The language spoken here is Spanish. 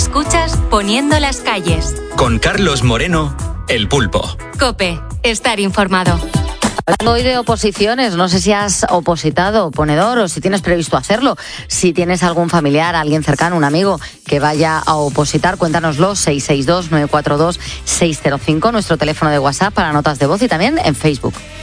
Escuchas Poniendo las calles. Con Carlos Moreno, El Pulpo. COPE. Estar informado. Hablando hoy de oposiciones, no sé si has opositado, ponedor, o si tienes previsto hacerlo. Si tienes algún familiar, alguien cercano, un amigo que vaya a opositar, cuéntanoslo, 662-942-605, nuestro teléfono de WhatsApp para notas de voz y también en Facebook.